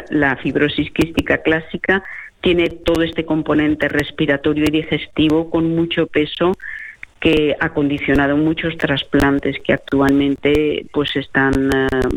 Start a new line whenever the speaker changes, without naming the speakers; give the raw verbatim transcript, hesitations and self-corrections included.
la fibrosis quística clásica tiene todo este componente respiratorio y digestivo con mucho peso, que ha condicionado muchos trasplantes que actualmente pues están uh,